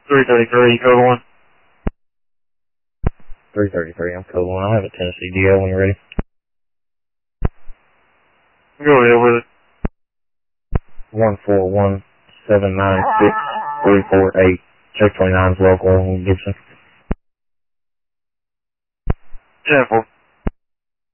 333, code 1. 333, I'm code 1. I'll have a Tennessee DL when you're ready. Go ahead with it. 141796348. Check 29's local in Gibson. 10-4.